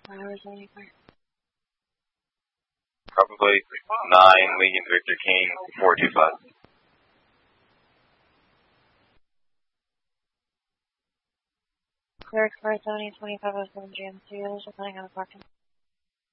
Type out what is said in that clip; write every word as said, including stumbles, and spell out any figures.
Probably nine, Legion Victor King, four two five. Clear Express Tony twenty-five oh seven G M C, just running out of parking.